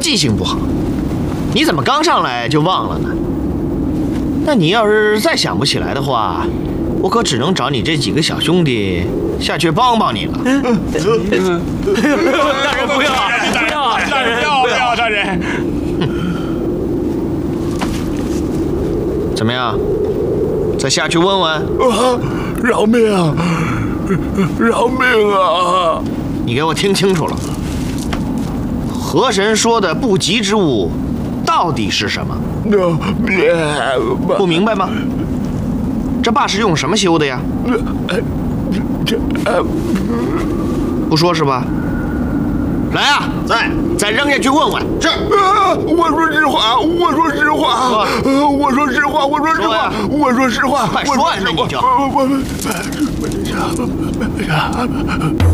记性不好，你怎么刚上来就忘了呢？那你要是再想不起来的话，我可只能找你这几个小兄弟下去帮帮你了。 大人不要，大人不要，大人。 怎么样？再下去问问。 啊！饶命啊！饶命啊！ 你给我听清楚了，河神说的不吉之物到底是什么？不明白吗？这坝是用什么修的呀？不说是吧？来啊，再扔下去问问。是。 我说实话，我说实话，我说实话，我说实话，我说实话， 快说呀，那你就。